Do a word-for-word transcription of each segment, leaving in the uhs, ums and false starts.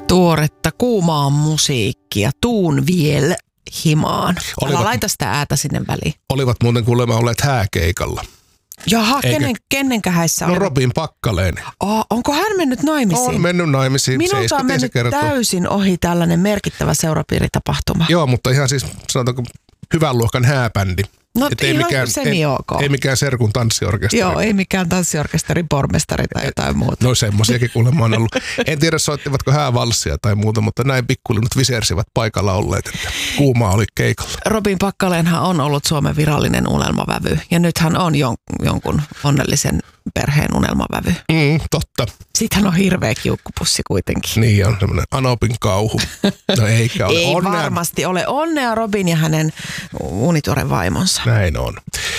Tuoretta kuumaa musiikkia, tuun viel himaan. Olivat, Älä laita sitä äätä sinne väliin. Olivat muuten kuulemma olleet hääkeikalla. Jaha, kenen, kenenkä häissä No oli? Robin Pakkaleen. Oh, onko hän mennyt naimisiin? On mennyt naimisiin. Minulta on mennyt täysin ohi tällainen merkittävä seurapiiritapahtuma. Joo, mutta ihan siis sanotaanko hyvän luokan hääbändi. No Et ihan mikään, semi-ok. Ei, ei mikään Serkun tanssiorkesteri. Joo, ei mikään tanssiorkesterin pormestari tai jotain muuta. No semmosiakin kuulemma on ollut. En tiedä soittivatko häävalssia tai muuta, mutta näin pikkulinnut visersivät paikalla olleet, että kuumaa oli keikalla. Robin Pakkaleenhan on ollut Suomen virallinen unelmavävy ja nyt hän on jon, jonkun onnellisen perheen unelmavävy. Mm, totta. Sitten hän on hirveä kiukkupussi kuitenkin. Niin on semmoinen Anopin kauhu. No eikä ole. Ei Onnea. varmasti ole. Onnea Robin ja hänen unituoren vaimonsa. Näin on.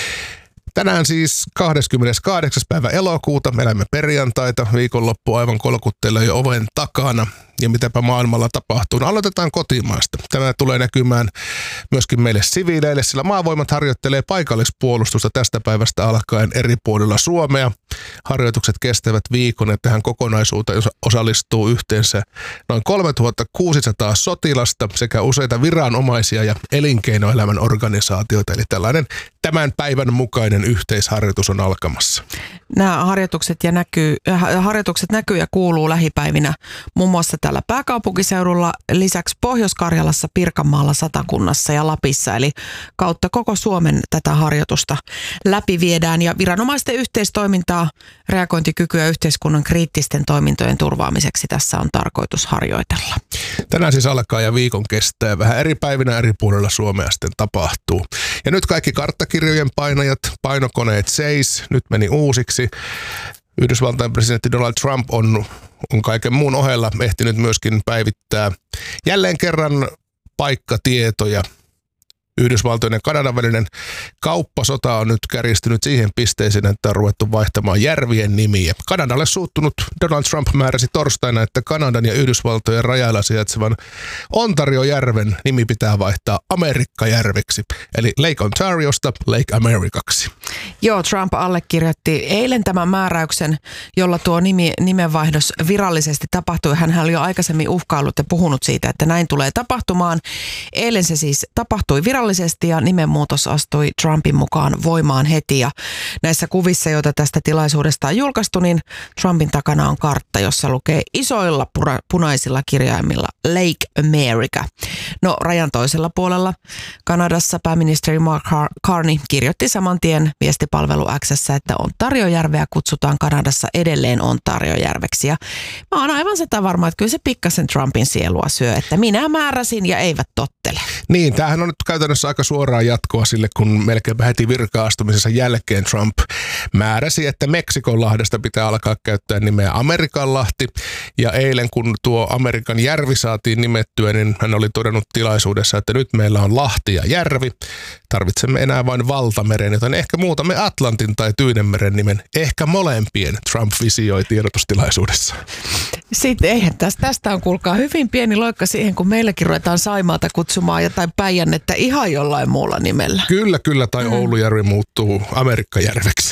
Tänään siis kahdeskymmeneskahdeksas päivä elokuuta, elämme perjantaita, viikonloppu aivan kolkuttelee jo oven takana. Ja mitäpä maailmalla tapahtuu. No, aloitetaan kotimaasta. Tämä tulee näkymään myöskin meille siviileille, sillä maavoimat harjoittelee paikallispuolustusta tästä päivästä alkaen eri puolilla Suomea. Harjoitukset kestävät viikon ja tähän kokonaisuuteen osallistuu yhteensä noin kolmetuhattakuusisataa sotilasta sekä useita viranomaisia ja elinkeinoelämän organisaatioita. Eli tällainen tämän päivän mukainen yhteisharjoitus on alkamassa. Nämä harjoitukset, ja näkyy, harjoitukset näkyy ja kuuluu lähipäivinä muun muassa täällä pääkaupunkiseudulla, lisäksi Pohjois-Karjalassa, Pirkanmaalla, Satakunnassa ja Lapissa. Eli kautta koko Suomen tätä harjoitusta läpi viedään ja viranomaisten yhteistoimintaa, reagointikykyä ja yhteiskunnan kriittisten toimintojen turvaamiseksi tässä on tarkoitus harjoitella. Tänään siis alkaa ja viikon kestää. Vähän eri päivinä eri puolilla Suomea sitten tapahtuu. Ja nyt kaikki karttakirjojen painajat, painokoneet seis, nyt meni uusiksi. Yhdysvaltain presidentti Donald Trump on, on kaiken muun ohella ehtinyt myöskin päivittää jälleen kerran paikkatietoja. Yhdysvaltojen ja Kanadan välinen kauppasota on nyt kärjistynyt siihen pisteeseen, että on ruvettu vaihtamaan järvien nimiä. Kanadalle suuttunut Donald Trump määräsi torstaina, että Kanadan ja Yhdysvaltojen rajalla sijaitsevan Ontario-järven nimi pitää vaihtaa Amerikkajärveksi, eli Lake Ontariosta Lake Americaksi. Joo, Trump allekirjoitti eilen tämän määräyksen, jolla tuo nimi, nimenvaihdos virallisesti tapahtui. Hän oli jo aikaisemmin uhkaillut ja puhunut siitä, että näin tulee tapahtumaan. Eilen se siis tapahtui virallisesti ja nimenmuutos astui Trumpin mukaan voimaan heti. Ja näissä kuvissa, joita tästä tilaisuudesta on julkaistu, niin Trumpin takana on kartta, jossa lukee isoilla pura- punaisilla kirjaimilla Lake America. No rajan toisella puolella Kanadassa pääministeri Mark Carney kirjoitti saman tien viestipalvelu X:ssä, että Ontariojärveä kutsutaan Kanadassa edelleen Ontariojärveksi. Ja mä oon aivan sitä varma, että kyllä se pikkasen Trumpin sielua syö, että minä määräsin ja eivät tottele. Niin, tämähän on nyt käytännössä aika suoraa jatkoa sille, kun melkein heti virka-astumisensa jälkeen Trump määräsi, että Meksikonlahdesta pitää alkaa käyttää nimeä Amerikanlahti. Ja eilen, kun tuo Amerikan järvi saatiin nimettyä, niin hän oli todennut tilaisuudessa, että nyt meillä on Lahti ja järvi. Tarvitsemme enää vain valtameren, joten ehkä muutamme Atlantin tai Tyynenmeren nimen. Ehkä molempien, Trump visioi tiedotustilaisuudessa. Sitten eihän tästä, tästä on kuulkaa hyvin pieni loikka siihen, kun meilläkin ruvetaan Saimaata kutsumaan jotain Päijännettä ihan jollain muulla nimellä. Kyllä, kyllä, tai Oulujärvi muuttuu Amerikkajärveksi.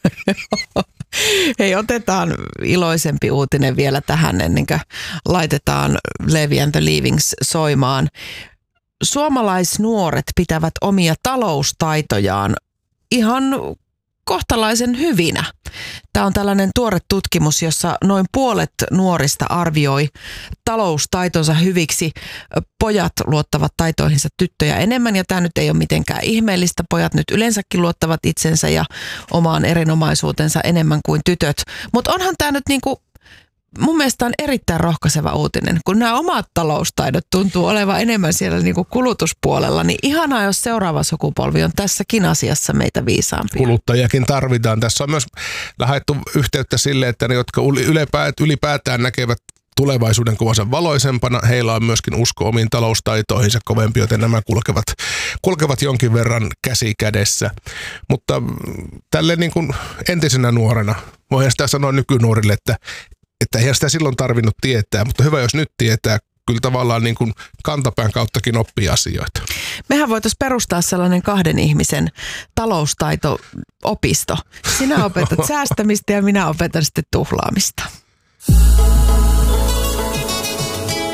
Hei, otetaan iloisempi uutinen vielä tähän ennen kuin laitetaan Levi and the Leavings soimaan. Suomalaisnuoret pitävät omia taloustaitojaan ihan kohtalaisen hyvinä. Tämä on tällainen tuore tutkimus, jossa noin puolet nuorista arvioi taloustaitonsa hyviksi. Pojat luottavat taitoihinsa tyttöjä enemmän ja tämä nyt ei ole mitenkään ihmeellistä. Pojat nyt yleensäkin luottavat itsensä ja omaan erinomaisuutensa enemmän kuin tytöt. Mutta onhan tämä nyt niinku mun mielestä on erittäin rohkaiseva uutinen, kun nämä omat taloustaidot tuntuu olevan enemmän siellä niinku kulutuspuolella, niin ihanaa, jos seuraava sukupolvi on tässäkin asiassa meitä viisaampi. Kuluttajakin tarvitaan. Tässä on myös lähdetty yhteyttä sille, että ne, jotka ylipäätään näkevät tulevaisuuden kuvansa valoisempana, heillä on myöskin usko omiin taloustaitoihinsa kovempi, joten nämä kulkevat, kulkevat jonkin verran käsi kädessä. Mutta tälle niin kuin entisenä nuorena, voin sitä sanoa nykynuorille, että Että eihän sitä silloin tarvinnut tietää, mutta hyvä, jos nyt tietää, kyllä tavallaan niin kuin kantapään kauttakin oppii asioita. Mehän voitaisiin perustaa sellainen kahden ihmisen taloustaito-opisto. Sinä opetat säästämistä ja minä opetan sitten tuhlaamista.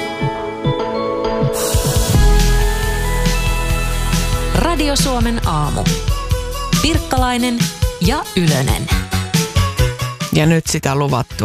Radio Suomen aamu. Pirkkalainen ja Ylönen. Ja nyt sitä luvattua